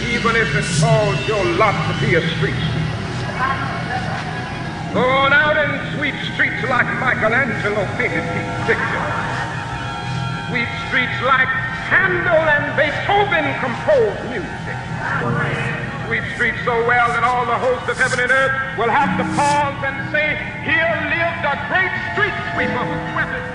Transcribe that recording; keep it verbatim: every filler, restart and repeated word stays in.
even if it falls your lot to be a street sweeper. Go on out and sweep streets like Michelangelo painted these pictures. Sweep streets like Handel and Beethoven composed music. Sweep streets so well that all the hosts of heaven and earth will have to pause and say, here lived a great street sweeper who swept his